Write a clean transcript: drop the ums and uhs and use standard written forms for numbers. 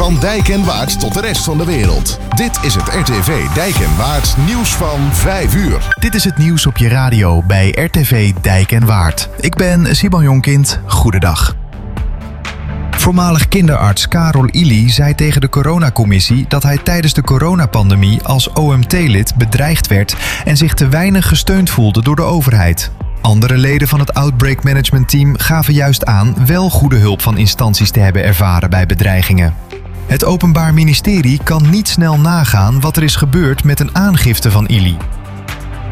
Van Dijk en Waard tot de rest van de wereld. Dit is het RTV Dijk en Waard nieuws van 5 uur. Dit is het nieuws op je radio bij RTV Dijk en Waard. Ik ben Simon Jonkind. Goedendag. Voormalig kinderarts Karol Illy zei tegen de coronacommissie dat hij tijdens de coronapandemie als OMT-lid bedreigd werd en zich te weinig gesteund voelde door de overheid. Andere leden van het Outbreak Management Team gaven juist aan wel goede hulp van instanties te hebben ervaren bij bedreigingen. Het Openbaar Ministerie kan niet snel nagaan wat er is gebeurd met een aangifte van Illy.